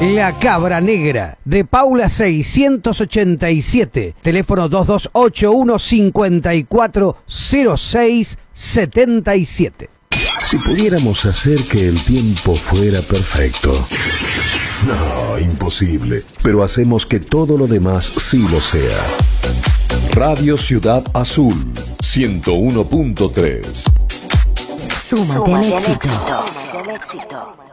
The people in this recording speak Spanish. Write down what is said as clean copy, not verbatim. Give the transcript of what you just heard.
La Cabra Negra, de Paula 687, teléfono 2281-540677. Si pudiéramos hacer que el tiempo fuera perfecto. No, imposible. Pero hacemos que todo lo demás sí lo sea. Radio Ciudad Azul, 101.3. Súmate al éxito.